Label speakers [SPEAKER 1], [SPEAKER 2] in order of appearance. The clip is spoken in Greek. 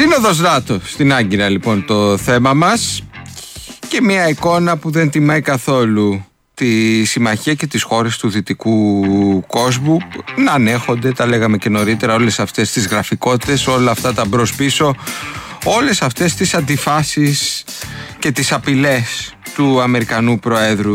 [SPEAKER 1] Σύνοδος ΝΑΤΟ στην Άγκυρα λοιπόν το θέμα μας, και μια εικόνα που δεν τιμάει καθόλου τη συμμαχία και τις χώρες του δυτικού κόσμου να ανέχονται, τα λέγαμε και νωρίτερα, όλες αυτές τις γραφικότητες, όλα αυτά τα μπρος πίσω, όλες αυτές τις αντιφάσεις και τις απειλές του Αμερικανού Προέδρου.